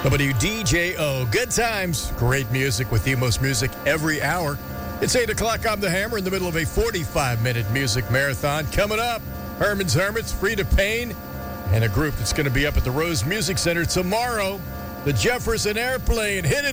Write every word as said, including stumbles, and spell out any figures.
W D J O. Good times, great music with the most music every hour. It's eight o'clock on the Hammer in the middle of a forty-five minute music marathon. Coming up, Herman's Hermits, Frida Payne, and a group that's going to be up at the Rose Music Center tomorrow, the Jefferson Airplane. Hit it.